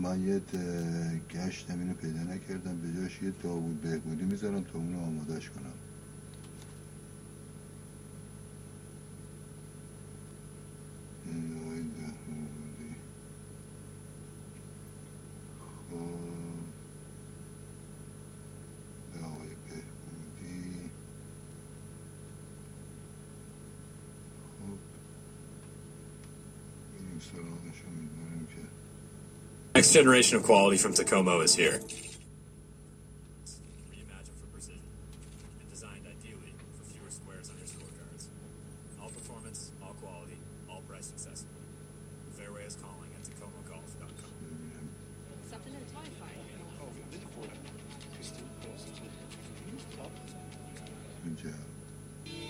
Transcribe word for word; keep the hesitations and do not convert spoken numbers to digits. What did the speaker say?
من یه گشت اینو پیدا نکردم، به جاش یه داوود بهبودی میذارم تا اونو آمادش کنم. آقای بهبودی خب آقای بهبودی خب بریم سراغش رو میدونیم که Next generation of quality from Tacoma is here.